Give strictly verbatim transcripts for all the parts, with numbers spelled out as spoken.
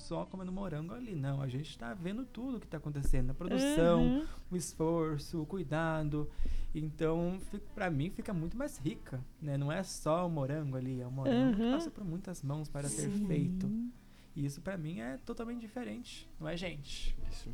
só comendo morango ali. Não, a gente tá vendo tudo que tá acontecendo. A produção, uhum. o esforço, o cuidado. Então, fica, pra mim, fica muito mais rica, né? Não é só o morango ali, é o morango uhum. que passa por muitas mãos para Sim. ser feito. E isso pra mim é totalmente diferente, não é, gente? Isso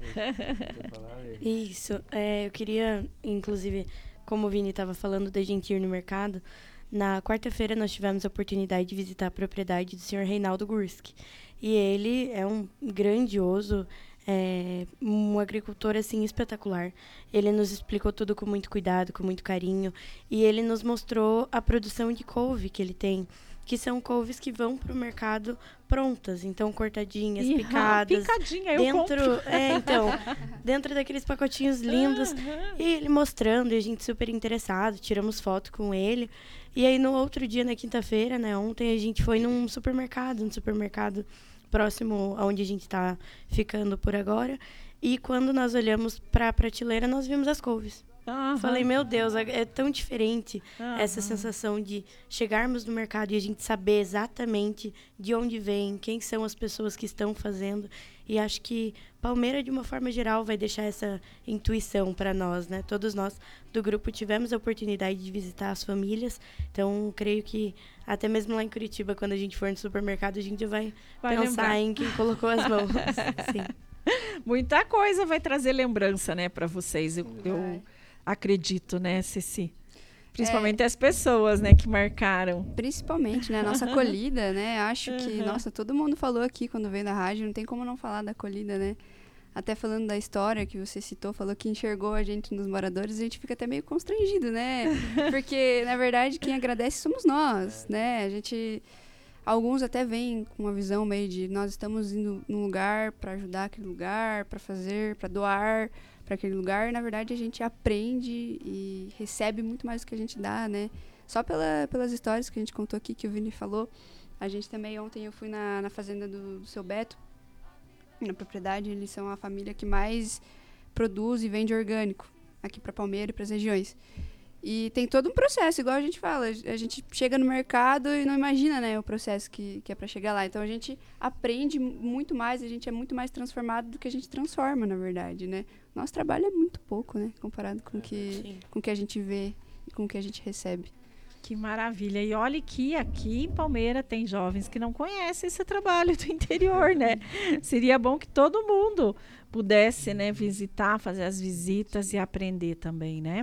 mesmo. Isso, é, eu queria, inclusive, como o Vini estava falando da gente ir no mercado, na quarta-feira nós tivemos a oportunidade de visitar a propriedade do senhor Reinaldo Gurski. E ele é um grandioso, é, um agricultor assim espetacular. Ele nos explicou tudo com muito cuidado, com muito carinho. E ele nos mostrou a produção de couve que ele tem, que são couves que vão para o mercado prontas, então cortadinhas, Ih, picadas. Picadinha, eu dentro, compro. É, então, dentro daqueles pacotinhos lindos. Uhum. E ele mostrando, e a gente super interessado, tiramos foto com ele. E aí, no outro dia, na quinta-feira, né, ontem, a gente foi num supermercado, um supermercado próximo aonde a gente está ficando por agora. E quando nós olhamos para a prateleira, nós vimos as couves. Uhum. Falei, meu Deus, é tão diferente uhum. essa sensação de chegarmos no mercado e a gente saber exatamente de onde vem, quem são as pessoas que estão fazendo. E acho que Palmeira, de uma forma geral, vai deixar essa intuição para nós, né? Todos nós do grupo tivemos a oportunidade de visitar as famílias, então creio que até mesmo lá em Curitiba, quando a gente for no supermercado, a gente vai, vai pensar lembrar. Em quem colocou as mãos. Sim. Muita coisa vai trazer lembrança, né, para vocês. Eu, eu acredito, né, Ceci? Principalmente é, as pessoas, né, que marcaram. Principalmente, né, a nossa acolhida, né? Acho uhum. que, nossa, todo mundo falou aqui quando veio da rádio, não tem como não falar da acolhida, né? Até falando da história que você citou, falou que enxergou a gente nos moradores, a gente fica até meio constrangido, né? Porque, na verdade, quem agradece somos nós, né? A gente... Alguns até vêm com uma visão meio de nós estamos indo num lugar para ajudar aquele lugar, para fazer, para doar para aquele lugar. Na verdade, a gente aprende e recebe muito mais do que a gente dá, né? Só pela, pelas histórias que a gente contou aqui, que o Vini falou. A gente também, ontem eu fui na, na fazenda do, do seu Beto, na propriedade. Eles são a família que mais produz e vende orgânico aqui para Palmeira e para as regiões. E tem todo um processo, igual a gente fala, a gente chega no mercado e não imagina, né, o processo que, que é para chegar lá. Então a gente aprende muito mais, a gente é muito mais transformado do que a gente transforma, na verdade, né? Nosso trabalho é muito pouco, né, comparado com que, com o que a gente vê e com o que a gente recebe. Que maravilha. E olha que aqui em Palmeira tem jovens que não conhecem esse trabalho do interior, né? Seria bom que todo mundo pudesse, né, visitar, fazer as visitas e aprender também, né?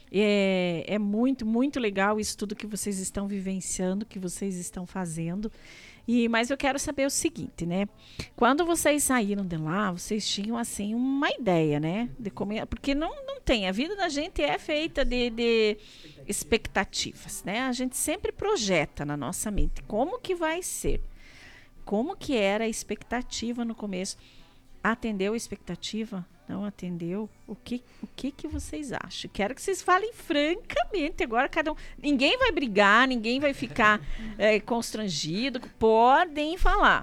É, é muito, muito legal isso tudo que vocês estão vivenciando, que vocês estão fazendo. E, mas eu quero saber o seguinte, né? Quando vocês saíram de lá, vocês tinham, assim, uma ideia, né? De como, porque não, não tem. A vida da gente é feita de, de expectativas, né? A gente sempre projeta na nossa mente como que vai ser. Como que era a expectativa no começo. Atendeu a expectativa? Não atendeu? O que, o que que vocês acham? Quero que vocês falem francamente. Agora cada um... Ninguém vai brigar, ninguém vai ficar é, constrangido. Podem falar.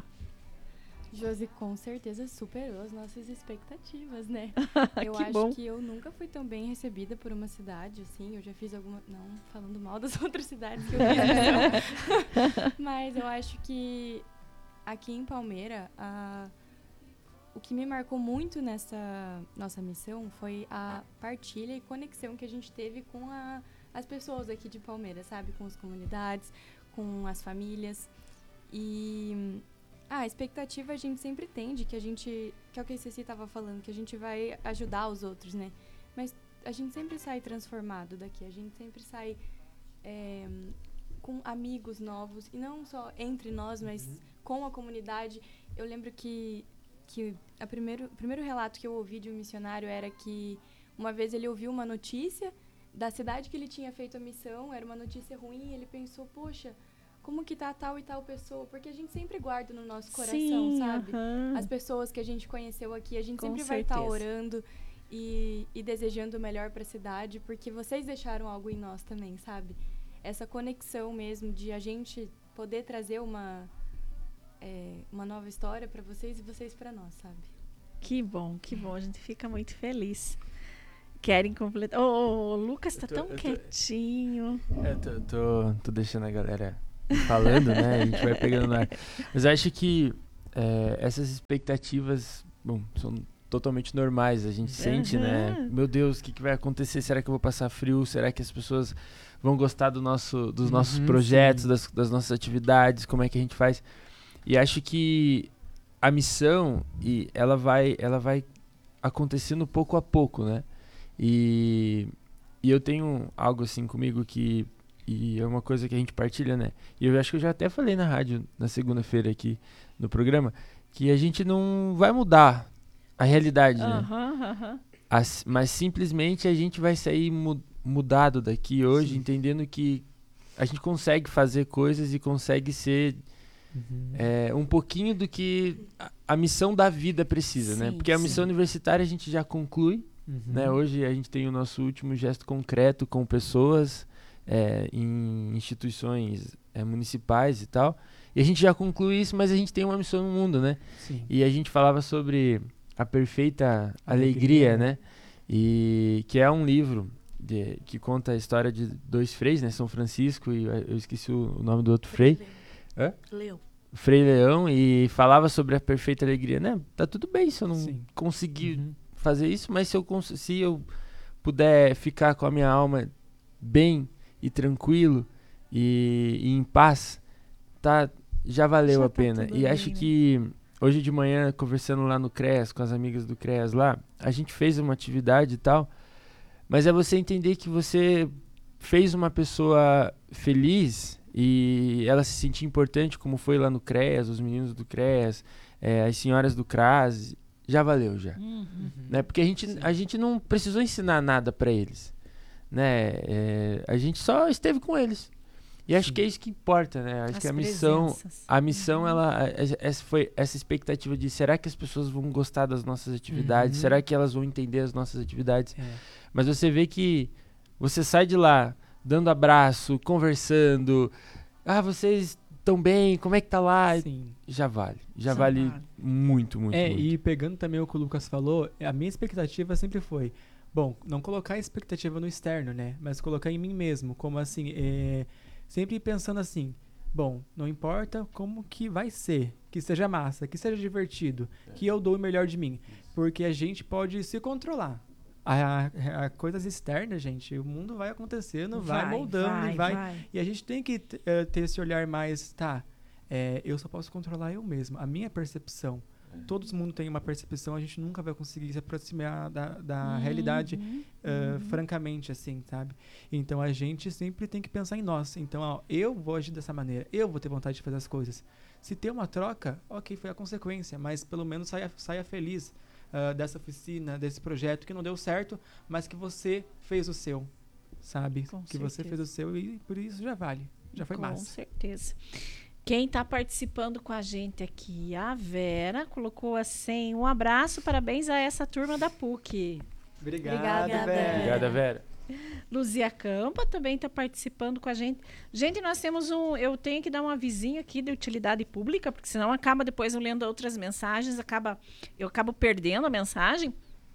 Josi, com certeza superou as nossas expectativas, né? Eu que acho bom. que eu nunca fui tão bem recebida por uma cidade, assim. Eu já fiz alguma... Não falando mal das outras cidades que eu fiz. Mas eu acho que aqui em Palmeira... a O que me marcou muito nessa nossa missão foi a partilha e conexão que a gente teve com a, as pessoas aqui de Palmeira, sabe? Com as comunidades, com as famílias. E ah, a expectativa a gente sempre tem de que a gente, que é o que a Ceci estava falando, que a gente vai ajudar os outros, né? Mas a gente sempre sai transformado daqui, a gente sempre sai é, com amigos novos, e não só entre nós, mas uhum. com a comunidade. Eu lembro que que a primeiro, o primeiro relato que eu ouvi de um missionário era que uma vez ele ouviu uma notícia da cidade que ele tinha feito a missão, era uma notícia ruim, e ele pensou, poxa, como que tá tal e tal pessoa? Porque a gente sempre guarda no nosso coração, Sim, sabe? Uh-huh. As pessoas que a gente conheceu aqui, a gente Com sempre certeza. vai estar tá orando e, e desejando o melhor para a cidade, porque vocês deixaram algo em nós também, sabe? Essa conexão mesmo de a gente poder trazer uma... É, uma nova história para vocês e vocês para nós, sabe? Que bom, que bom. A gente fica muito feliz. Querem completar? Ô, oh, o Lucas tá tô, tão quietinho. Tô, eu tô, tô, tô deixando a galera falando, né? A gente vai pegando no ar. Mas eu acho que é, essas expectativas, bom, são totalmente normais, a gente sente, Uhum. né? Meu Deus, o que, que vai acontecer? Será que eu vou passar frio? Será que as pessoas vão gostar do nosso, dos nossos Uhum, projetos, sim. das, das nossas atividades? Como é que a gente faz? E acho que a missão, e ela vai, ela vai acontecendo pouco a pouco, né? E, e eu tenho algo assim comigo que, e é uma coisa que a gente partilha, né? E eu acho que eu já até falei na rádio, na segunda-feira aqui no programa, que a gente não vai mudar a realidade, né? Aham, aham. As- mas simplesmente a gente vai sair mu- mudado daqui hoje, Sim. entendendo que a gente consegue fazer coisas e consegue ser Uhum. é, um pouquinho do que a, a missão da vida precisa, né? Sim, Porque a missão sim. universitária a gente já conclui, Uhum. né? Hoje a gente tem o nosso último gesto concreto com pessoas é, em instituições é, municipais e tal. E a gente já conclui isso, mas a gente tem uma missão no mundo, né? Sim. E a gente falava sobre a perfeita alegria, Alegria. né? E que é um livro de- que conta a história de dois freis, né? São Francisco e eu eu esqueci o, o nome do outro frei. Hã? Leu. Frei Leão, e falava sobre a perfeita alegria, né? Tá tudo bem se eu não Sim. conseguir Uhum. fazer isso, mas se eu, cons- se eu puder ficar com a minha alma bem e tranquilo e, e em paz, tá, já valeu Já a tá pena. tudo E bem, acho né? que hoje de manhã, conversando lá no CREAS, com as amigas do CREAS lá, a gente fez uma atividade e tal, mas é você entender que você fez uma pessoa feliz e ela se sentir importante, como foi lá no CREAS, os meninos do CREAS, eh, as senhoras do CRAS, já valeu já. Uhum. Né? Porque a gente, a gente não precisou ensinar nada para eles, né? É, a gente só esteve com eles. E acho Sim. que é isso que importa, né? Acho As que a missão, presenças. a missão, Uhum. ela, a- a- essa foi essa expectativa de será que as pessoas vão gostar das nossas atividades? Uhum. Será que elas vão entender as nossas atividades? É. Mas você vê que você sai de lá dando abraço, conversando, ah, vocês estão bem? Como é que tá lá? Sim. Já vale, já, Já vale, vale. muito, muito, É, muito. e pegando também o que o Lucas falou, a minha expectativa sempre foi, bom, não colocar a expectativa no externo, né? Mas colocar em mim mesmo, como assim, é, sempre pensando assim, bom, não importa como que vai ser, que seja massa, que seja divertido, que eu dou o melhor de mim, porque a gente pode se controlar. A, a, a coisas externas, gente, o mundo vai acontecendo, vai, moldando e vai, E a gente tem que t- eh, ter esse olhar mais, tá, é, eu só posso controlar eu mesmo, a minha percepção. Todo mundo tem uma percepção, a gente nunca vai conseguir se aproximar da, da realidade Uhum. eh, francamente, assim, sabe? Então a gente sempre tem que pensar em nós. Então, ó, eu vou agir dessa maneira, eu vou ter vontade de fazer as coisas. Se ter uma troca, ok, foi a consequência, mas pelo menos saia, saia feliz ah, dessa oficina, desse projeto que não deu certo, mas que você fez o seu, sabe? Com que você certeza. fez o seu e por isso já vale. Já foi Com massa. certeza. Quem está participando com a gente aqui, a Vera, colocou assim, um abraço, parabéns a essa turma da P U C. Obrigado, Obrigada, velho. Obrigada, Vera. Luzia Campa também está participando com a gente. Gente, nós temos um. Eu tenho que dar um avisinho aqui de utilidade pública, porque senão acaba depois eu lendo outras mensagens, acaba, eu acabo perdendo a mensagem.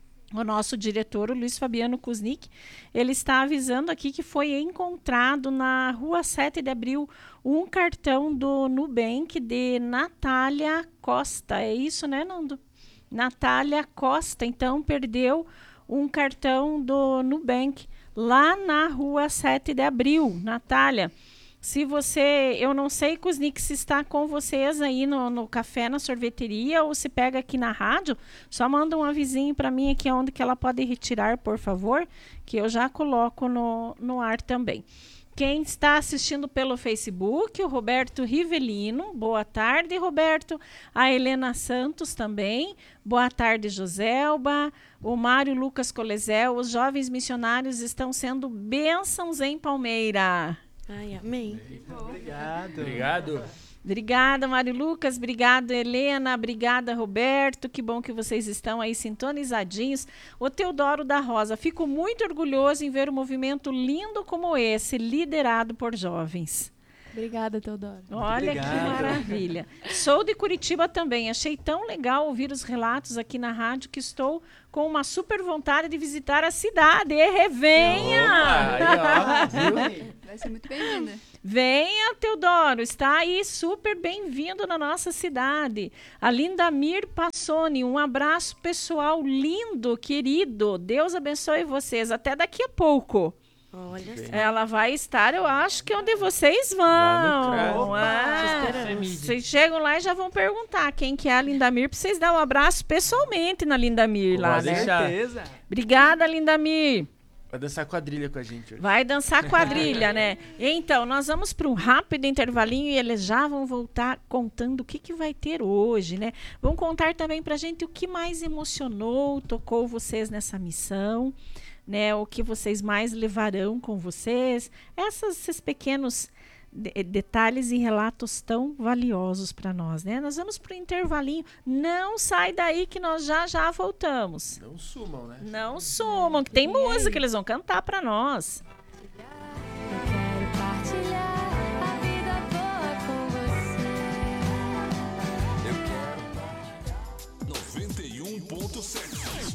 O nosso diretor, o Luiz Fabiano Kuznick, ele está avisando aqui que foi encontrado na rua sete de abril um cartão do Nubank de Natália Costa. É isso, né, Nando? Natália Costa. Então, perdeu um cartão do Nubank lá na rua sete de abril. Natália, se você... Eu não sei, Kuznick, se está com vocês aí no, no café, na sorveteria, ou se pega aqui na rádio, só manda um avisinho para mim aqui onde que ela pode retirar, por favor, que eu já coloco no, no ar também. Quem está assistindo pelo Facebook, o Roberto Rivelino. Boa tarde, Roberto. A Helena Santos também. Boa tarde, Joselba. O Mário Lucas Colezel. Os jovens missionários estão sendo bênçãos em Palmeira. Ai, amém. Obrigado. Obrigado. Obrigada, Mário Lucas. Obrigada, Helena. Obrigada, Roberto. Que bom que vocês estão aí sintonizadinhos. O Teodoro da Rosa. Fico muito orgulhoso em ver um movimento lindo como esse, liderado por jovens. Obrigada, Teodoro. Olha que Obrigado. maravilha. Sou de Curitiba também. Achei tão legal ouvir os relatos aqui na rádio que estou com uma super vontade de visitar a cidade. E revenha! Opa, aí, ó, viu? Vai ser muito bem-vinda. Venha, Teodoro, está aí super bem-vindo na nossa cidade. A Lindamir Passoni, um abraço pessoal lindo, querido. Deus abençoe vocês. Até daqui a pouco. Olha só. Ela vai estar, eu acho que onde vocês vão. Lá no Ah, vocês chegam lá e já vão perguntar quem que é a Lindamir, para vocês darem um abraço pessoalmente na Lindamir lá, Pode né? deixar. Certeza. Obrigada, Lindamir. Vai dançar quadrilha com a gente hoje. Vai dançar quadrilha, né? Então, nós vamos para um rápido intervalinho e eles já vão voltar contando o que, que vai ter hoje, né? Vão contar também pra gente o que mais emocionou, tocou vocês nessa missão, né? O que vocês mais levarão com vocês. Essas, esses pequenos de- detalhes e relatos tão valiosos para nós, né? Nós vamos para o intervalinho. Não sai daí que nós já já voltamos. Não sumam, né? Não sumam, que tem música, eles vão cantar para nós. Eu quero partilhar a vida boa com você. noventa e um ponto sete.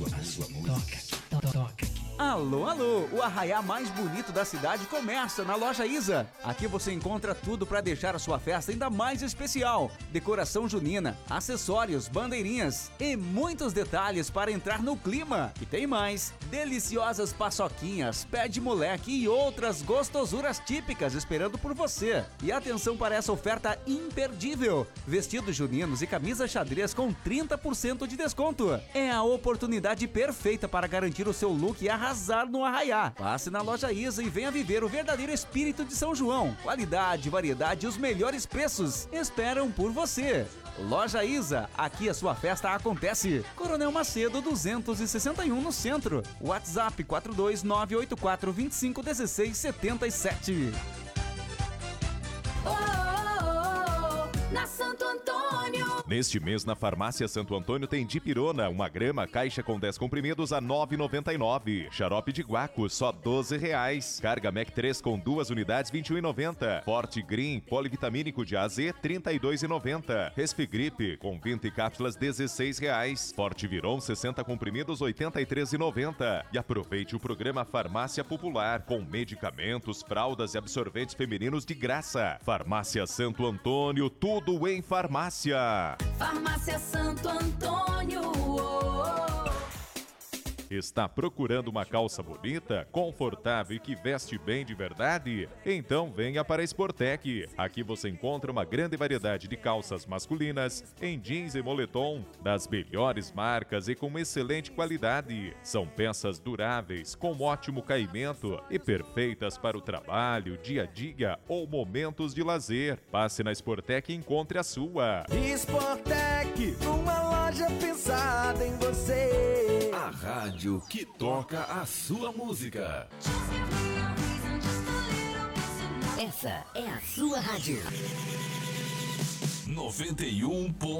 Alô, alô! O arraiá mais bonito da cidade começa na Loja Isa. Aqui você encontra tudo para deixar a sua festa ainda mais especial. Decoração junina, acessórios, bandeirinhas e muitos detalhes para entrar no clima. E tem mais, deliciosas paçoquinhas, pé de moleque e outras gostosuras típicas esperando por você. E atenção para essa oferta imperdível. Vestidos juninos e camisa xadrez com trinta por cento de desconto. É a oportunidade perfeita para garantir o seu look e arrasar no arraiá. Passe na Loja Isa e venha viver o verdadeiro espírito de São João. Qualidade, variedade e os melhores preços esperam por você. Loja Isa, aqui a sua festa acontece. Coronel Macedo duzentos e sessenta e um no centro. WhatsApp quatro dois nove oito quatro dois cinco um seis sete sete. Oh, oh, oh, na Santo Antônio. Neste mês, na Farmácia Santo Antônio tem dipirona, uma grama, caixa com dez comprimidos a nove reais e noventa e nove centavos. Xarope de guaco, só doze reais. Carga Mac três com duas unidades, vinte e um reais e noventa centavos. Forte Green, polivitamínico de A a Z, trinta e dois reais e noventa centavos. Resfigripe, com vinte cápsulas, dezesseis reais. Forte Viron, sessenta comprimidos, oitenta e três reais e noventa centavos. E aproveite o programa Farmácia Popular, com medicamentos, fraldas e absorventes femininos de graça. Farmácia Santo Antônio, tudo em farmácia. Farmácia Santo Antônio. Oh, oh. Está procurando uma calça bonita, confortável e que veste bem de verdade? Então venha para a Sportec. Aqui você encontra uma grande variedade de calças masculinas, em jeans e moletom, das melhores marcas e com excelente qualidade. São peças duráveis, com ótimo caimento e perfeitas para o trabalho, dia a dia ou momentos de lazer. Passe na Sportec e encontre a sua. Sportec, uma loja pensada em você. A rádio que toca a sua música. Essa é a sua rádio. noventa e um ponto